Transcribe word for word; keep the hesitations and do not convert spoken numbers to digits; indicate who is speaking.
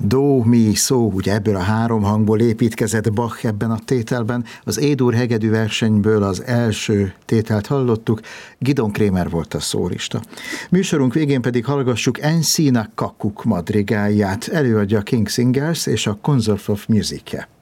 Speaker 1: Do, mi, szó, ugye ebből a három hangból építkezett Bach ebben a tételben. Az E-dur hegedű versenyből az első tételt hallottuk, Gidon Kremer volt a szólista. Műsorunk végén pedig hallgassuk Ensina Kakuk madrigálját, előadja a King Singers és a Consorts of Music-e.